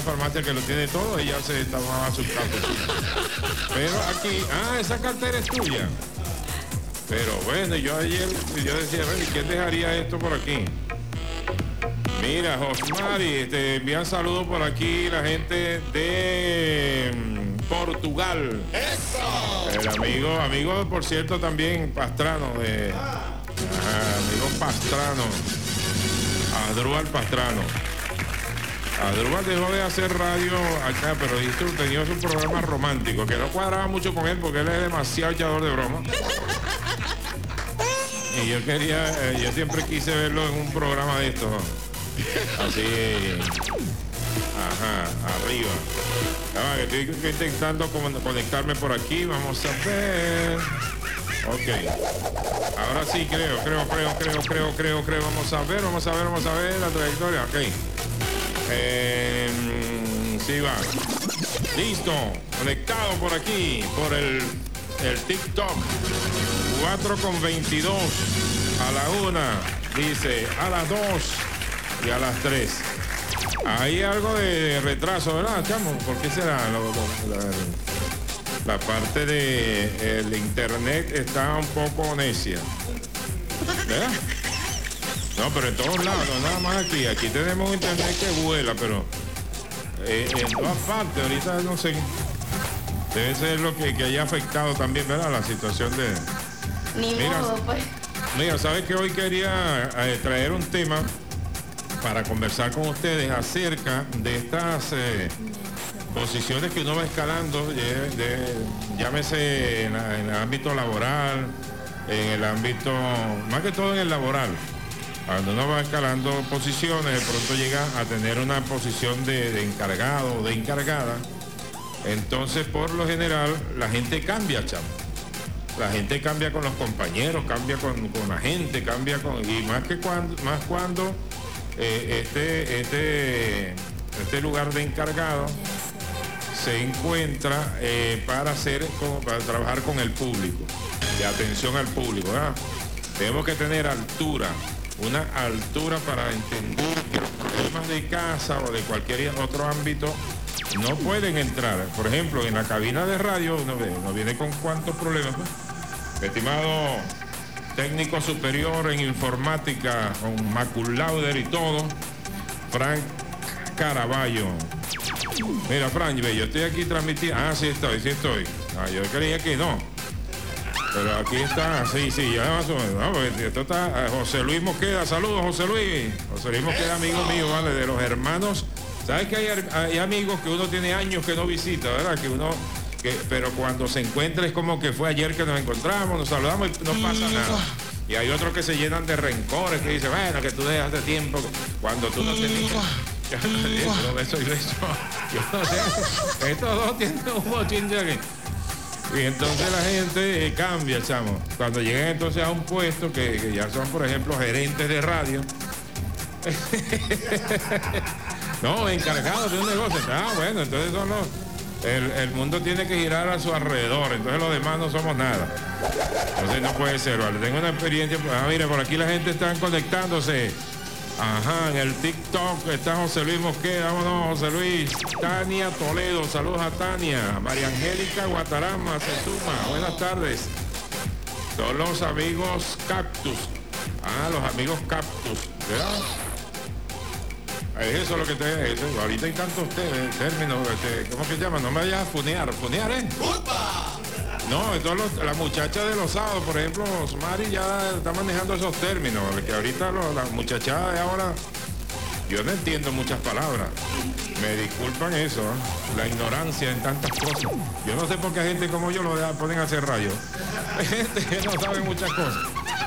farmacia que lo tiene todo, ella se tomaba su cafecito. Pero aquí, esa cartera es tuya. Pero bueno, yo ayer, decía, bueno, ¿y quién dejaría esto por aquí? Mira, Josmari, te envían saludos por aquí la gente de Portugal. ¡Eso! El amigo, por cierto, también Pastrano, amigo Pastrano, Adrúbal Pastrano. Adrúbal dejó de hacer radio acá, pero tenía su programa romántico, que no cuadraba mucho con él porque él es demasiado echador de broma. Y yo siempre quise verlo en un programa de estos, ¿no? Así, arriba. Que estoy intentando conectarme por aquí, vamos a ver. Ok. Ahora sí, creo. Vamos a ver la trayectoria. Ok. Sí va. Listo. Conectado por aquí, por el TikTok. 4:22 a la 1, dice, a las 2 y a las 3. Hay algo de retraso, ¿verdad, chamo? ¿Por qué será? La parte de el internet está un poco necia, ¿verdad? No, pero en todos lados, no nada más aquí. Aquí tenemos internet que vuela, pero en todas partes, ahorita no sé. Debe ser lo que haya afectado también, ¿verdad? La situación de... Mira, ¿sabes que hoy quería traer un tema para conversar con ustedes acerca de estas posiciones que uno va escalando, llámese en el ámbito laboral, en el ámbito, más que todo en el laboral. Cuando uno va escalando posiciones, de pronto llega a tener una posición de encargado o de encargada. Entonces, por lo general, la gente cambia, chamo. La gente cambia con los compañeros, cambia con la gente, cambia con... Y más cuando este lugar de encargado se encuentra para trabajar con el público, de atención al público, ¿verdad? Tenemos que tener altura, una altura para entender que los problemas de casa o de cualquier otro ámbito no pueden entrar. Por ejemplo, en la cabina de radio uno viene con cuántos problemas, ¿no? Estimado técnico superior en informática, con Maculauder y todo, Frank Caraballo. Mira, Frank, yo estoy aquí transmitiendo. Sí estoy. Yo creía que no. Pero aquí está, sí, ya más o menos. No, porque esto está José Luis Mosqueda. Saludos, José Luis. José Luis Mosqueda, amigo mío, ¿vale? De los hermanos. ¿Sabes que hay amigos que uno tiene años que no visita, ¿verdad? Pero cuando se encuentra es como que fue ayer que nos encontramos, nos saludamos y no pasa nada. Y hay otros que se llenan de rencores, que dicen, bueno, que tú dejas de tiempo, cuando tú no tenías... Beso. Yo no sé, estos dos tienen un bochín de aquí. Y entonces la gente cambia, chamo. Cuando llegan entonces a un puesto que ya son, por ejemplo, gerentes de radio. No, encargados de un negocio. Bueno, entonces son los... El mundo tiene que girar a su alrededor, entonces los demás no somos nada. Entonces no puede ser, ¿vale? Tengo una experiencia, mira, por aquí la gente está conectándose. En el TikTok está José Luis Mosqueda, vámonos, José Luis. Tania Toledo, saludos a Tania. María Angélica Guatarama se suma, buenas tardes. Son los amigos Cactus. Los amigos Cactus, ¿verdad? Es eso lo que te... ahorita hay tantos términos, ¿cómo que se llama? No me vayas a funear, ¿eh? No, entonces la muchacha de los sábados, por ejemplo, Mari ya está manejando esos términos, que ahorita la muchachada de ahora, yo no entiendo muchas palabras. Me disculpan eso, la ignorancia en tantas cosas. Yo no sé por qué gente como yo lo ponen a hacer rayos. Hay gente que no sabe muchas cosas.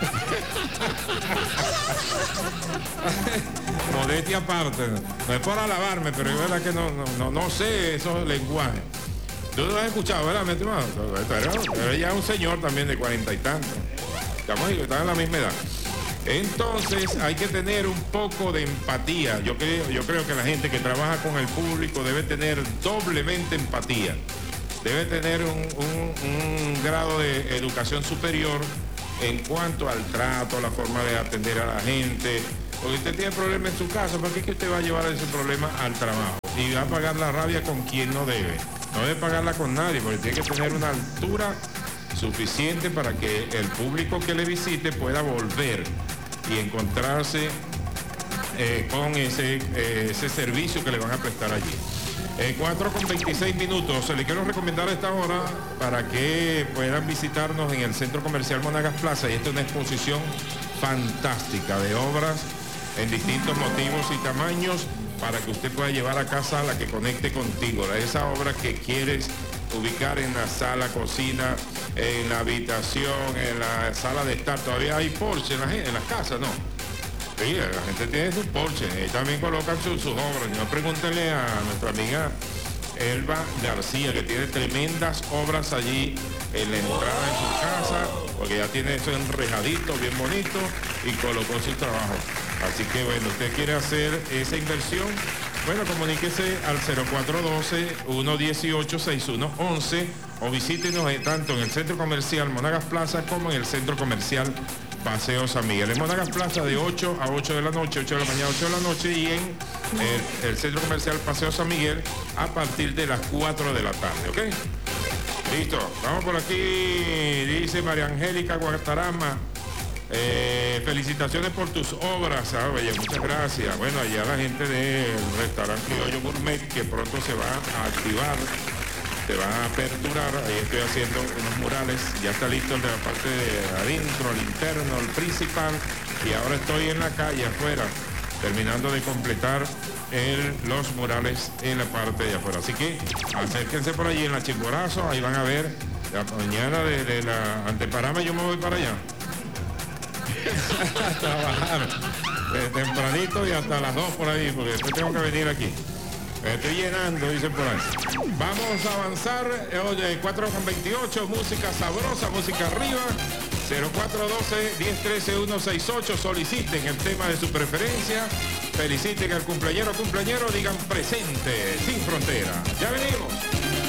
Modestia aparte, no es por alabarme, pero es verdad que no sé esos lenguajes. Tú lo has escuchado, ¿verdad, mi estimado? Pero ella es un señor también de 40 y tantos. Están en la misma edad. Entonces hay que tener un poco de empatía. Yo creo que la gente que trabaja con el público debe tener doblemente empatía. Debe tener un grado de educación superior en cuanto al trato, la forma de atender a la gente. Porque usted tiene problemas en su casa, ¿por qué es que usted va a llevar ese problema al trabajo? y va a pagar la rabia con quien no debe. No debe pagarla con nadie, porque tiene que tener una altura suficiente para que el público que le visite pueda volver y encontrarse con ese servicio que le van a prestar allí. 4:26 minutos. Le quiero recomendar a esta hora para que puedan visitarnos en el Centro Comercial Monagas Plaza. Y esta es una exposición fantástica de obras en distintos motivos y tamaños para que usted pueda llevar a casa la que conecte contigo. Esa obra que quieres ubicar en la sala, cocina, en la habitación, en la sala de estar. Todavía hay Porsche en las casas, ¿no? Sí, la gente tiene sus Porsche y también colocan sus obras. No, pregúntele a nuestra amiga Elba García, que tiene tremendas obras allí en la entrada de su casa, porque ya tiene eso enrejadito, bien bonito, y colocó sus trabajos. Así que bueno, usted quiere hacer esa inversión, bueno, comuníquese al 0412-118-6111 o visítenos tanto en el Centro Comercial Monagas Plaza como en el Centro Comercial Paseo San Miguel. En Monagas Plaza de 8 a 8 de la noche, 8 de la mañana, 8 de la noche, y en el Centro Comercial Paseo San Miguel a partir de las 4 de la tarde, ¿ok? Listo, vamos por aquí, dice María Angélica Guatarama. Felicitaciones por tus obras, oye, muchas gracias. Bueno, allá la gente del restaurante Criollo Gourmet, que pronto se va a activar, se va a aperturar. Ahí estoy haciendo unos murales, ya está listo el de la parte de adentro, el interno, el principal, y ahora estoy en la calle afuera terminando de completar los murales en la parte de afuera. Así que acérquense por allí en la Chimborazo, ahí van a ver la mañana de la Anteparama. Yo me voy para allá a trabajar tempranito y hasta las 2 por ahí, porque después tengo que venir aquí. Me estoy llenando, dicen por ahí. Vamos a avanzar. Oye, 4:28, música sabrosa, música arriba. 0412-1013-168. Soliciten el tema de su preferencia. Feliciten al cumpleañero, digan presente, sin frontera. Ya venimos.